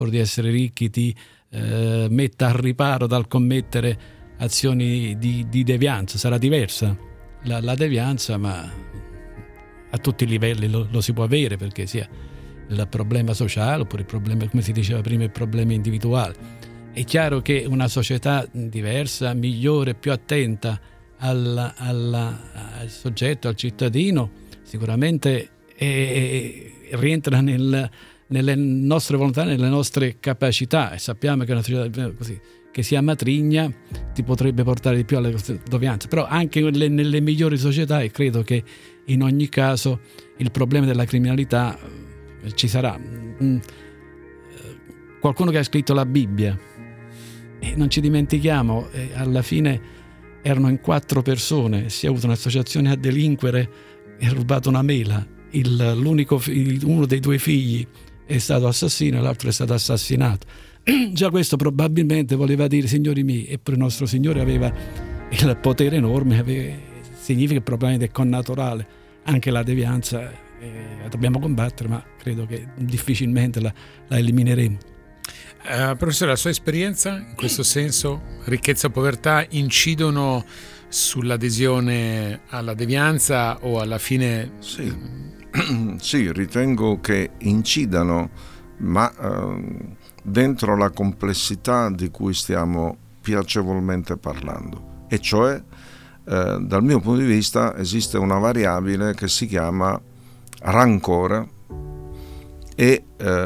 pur di essere ricchi, ti metta al riparo dal commettere azioni di devianza. Sarà diversa la devianza, ma a tutti i livelli lo si può avere, perché sia il problema sociale oppure il problema, come si diceva prima, il problema individuale. È chiaro che una società diversa, migliore, più attenta al soggetto, al cittadino, sicuramente rientra nelle nostre volontà, nelle nostre capacità, e sappiamo che una società così, che sia matrigna, ti potrebbe portare di più alle devianze. Però anche nelle migliori società, e credo che in ogni caso il problema della criminalità ci sarà. Qualcuno che ha scritto la Bibbia, e non ci dimentichiamo, alla fine erano in 4 persone, si è avuto un'associazione a delinquere e ha rubato una mela. Uno dei 2 figli è stato assassino e l'altro è stato assassinato. Già questo probabilmente voleva dire, signori miei, eppure il nostro Signore aveva il potere enorme, significa che probabilmente è connaturale anche la devianza, la dobbiamo combattere, ma credo che difficilmente la elimineremo. Professore, la sua esperienza in questo senso, ricchezza e povertà, incidono sull'adesione alla devianza o alla fine? Sì, ritengo che incidano, ma dentro la complessità di cui stiamo piacevolmente parlando, e cioè dal mio punto di vista esiste una variabile che si chiama rancore e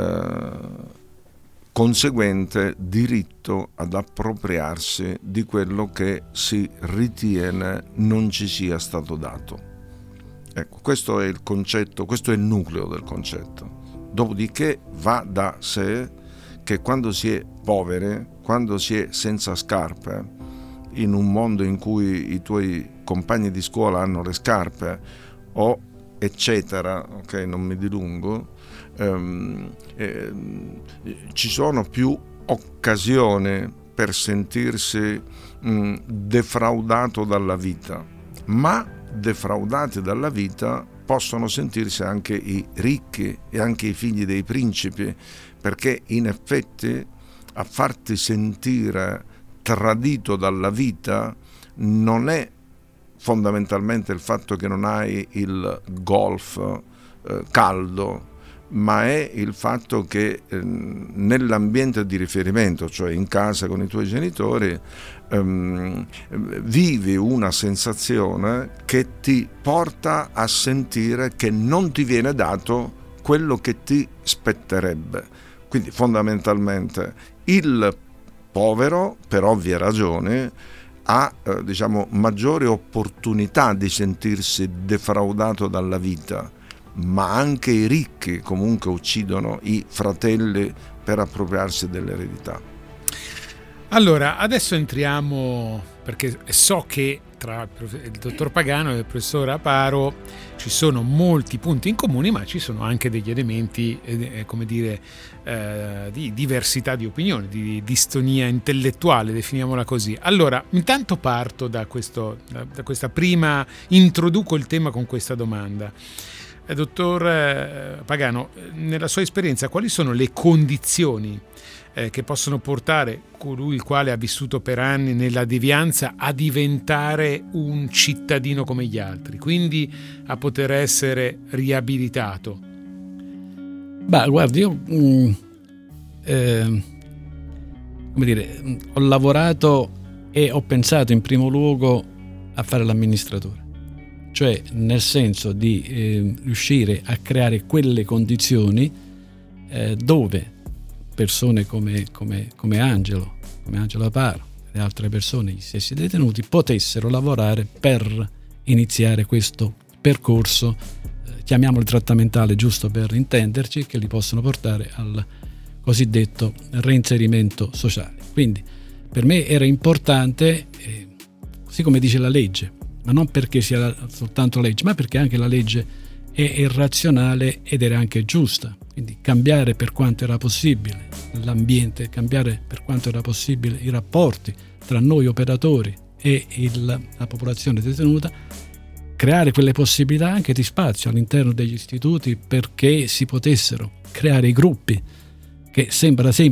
conseguente diritto ad appropriarsi di quello che si ritiene non ci sia stato dato. Ecco, questo è il concetto, questo è il nucleo del concetto. Dopodiché va da sé che quando si è poveri, quando si è senza scarpe, in un mondo in cui i tuoi compagni di scuola hanno le scarpe, o eccetera, ok, non mi dilungo, ci sono più occasioni per sentirsi defraudato dalla vita, ma defraudati dalla vita possono sentirsi anche i ricchi e anche i figli dei principi, perché in effetti a farti sentire tradito dalla vita non è fondamentalmente il fatto che non hai il golf caldo, ma è il fatto che nell'ambiente di riferimento, cioè in casa con i tuoi genitori, vivi una sensazione che ti porta a sentire che non ti viene dato quello che ti spetterebbe. Quindi fondamentalmente il povero, per ovvie ragioni, ha maggiore opportunità di sentirsi defraudato dalla vita, ma anche i ricchi comunque uccidono i fratelli per appropriarsi dell'eredità. Allora, adesso entriamo, perché so che tra il dottor Pagano e il professor Aparo ci sono molti punti in comune, ma ci sono anche degli elementi, di diversità di opinioni, di distonia intellettuale, definiamola così. Allora, intanto parto da questa prima, introduco il tema con questa domanda. Dottor Pagano, nella sua esperienza, quali sono le condizioni che possono portare colui il quale ha vissuto per anni nella devianza a diventare un cittadino come gli altri, quindi a poter essere riabilitato? Beh, guardi, io ho lavorato e ho pensato in primo luogo a fare l'amministratore, cioè nel senso di riuscire a creare quelle condizioni dove persone come Angelo Aparo e altre persone, gli stessi detenuti, potessero lavorare per iniziare questo percorso, chiamiamolo trattamentale giusto per intenderci, che li possono portare al cosiddetto reinserimento sociale. Quindi per me era importante, così come dice la legge, ma non perché sia soltanto legge, ma perché anche la legge è razionale ed era anche giusta. Quindi cambiare per quanto era possibile l'ambiente, cambiare per quanto era possibile i rapporti tra noi operatori e la popolazione detenuta, creare quelle possibilità anche di spazio all'interno degli istituti perché si potessero creare i gruppi, che sembra semplice